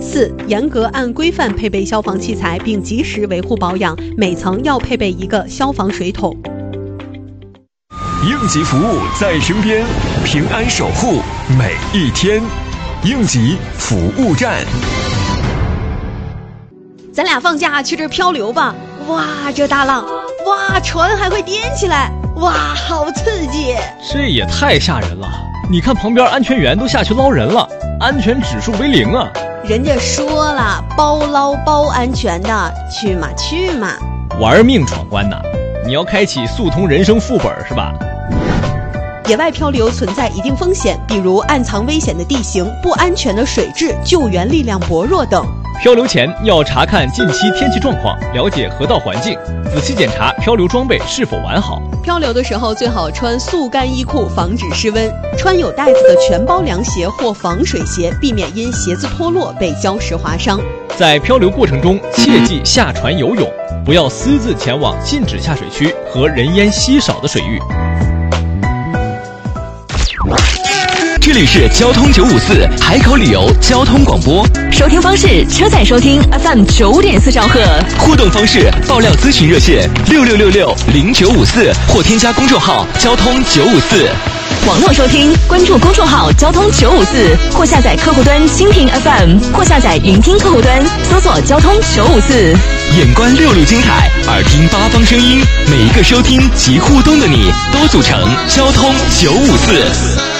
4. 严格按规范配备消防器材，并及时维护保养，每层要配备一个消防水桶。 应急服务在身边，平安守护每一天。应急服务站。 咱俩放假去这漂流吧！哇，这大浪，哇，船还会颠起来，哇，好刺激！ 这也太吓人了！你看旁边安全员都下去捞人了，安全指数为0啊！ 人家说了，包捞包安全的，去嘛去嘛！ 玩命闯关呐！你要开启速通人生副本是吧？ 野外漂流存在一定风险，比如暗藏危险的地形、不安全的水质、救援力量薄弱等。 漂流前要查看近期天气状况，了解河道环境，仔细检查漂流装备是否完好。 漂流的时候最好穿速干衣裤，防止失温；穿有带子的全包凉鞋或防水鞋，避免因鞋子脱落被礁石划伤。 在漂流过程中，切忌下船游泳，不要私自前往禁止下水区和人烟稀少的水域。 这里是交通954海口旅游交通广播， 收听方式：车载收听 FM 9.4兆赫， 互动方式：爆料咨询热线66660954或添加公众号交通954。 网络收听，关注公众号交通954，或下载客户端蜻蜓 FM， 或下载聆听客户端，搜索交通954。 眼观6路精彩，耳听8方声音，每一个收听及互动的你，都组成交通954。